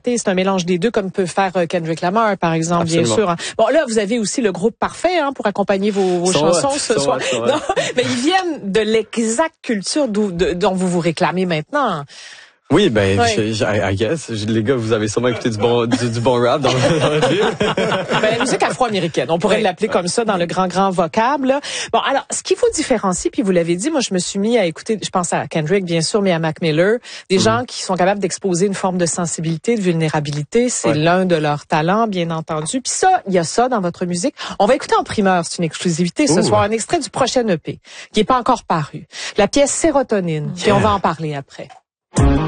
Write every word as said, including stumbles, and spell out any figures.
chanter. C'est un mélange des deux, comme peut faire Kendrick Lamar, par exemple, Absolument. bien sûr. Hein. Bon, là, vous avez aussi le groupe parfait hein, pour accompagner vos, vos chansons what, ce so soir. what, so what. Non, mais ils viennent de l'exacte culture d'où, de, dont vous vous réclamez maintenant. Oui, ben, ouais. je, je, I guess. Je, les gars, vous avez sûrement écouté du bon, du, du bon rap dans, dans le film. Ben, la musique afro-américaine. On pourrait ouais. l'appeler comme ça dans le grand, grand vocable. Là. Bon, alors, ce qui vous différencie, puis vous l'avez dit, moi, je me suis mis à écouter, je pense à Kendrick, bien sûr, mais à Mac Miller, des mm. gens qui sont capables d'exposer une forme de sensibilité, de vulnérabilité. C'est ouais. l'un de leurs talents, bien entendu. Puis ça, il y a ça dans votre musique. On va écouter en primeur, c'est une exclusivité ce Ouh. soir, un extrait du prochain E P, qui est pas encore paru. La pièce Sérotonine, yeah. puis on va en parler après.